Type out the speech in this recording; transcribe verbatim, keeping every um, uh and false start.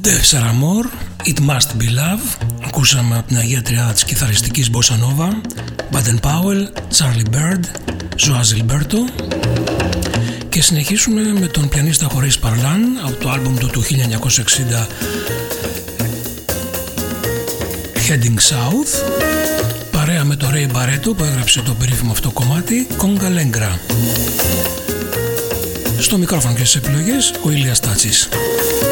Sarah Moore, It Must Be Love. Ακούσαμε από την Αγία Τριάδα της κιθαριστικής Bossa Nova, Baden Powell, Charlie Bird, Joao Gilberto. Και συνεχίσουμε με τον πιανίστα Horace Parlan από το άλμπουμ του του χίλια εννιακόσια εξήντα Heading South, παρέα με τον Ray Barretto που έγραψε το περίφημο αυτό κομμάτι Conga Lengra. Στο μικρόφωνο και στις επιλογές ο Ηλίας Τάτσης.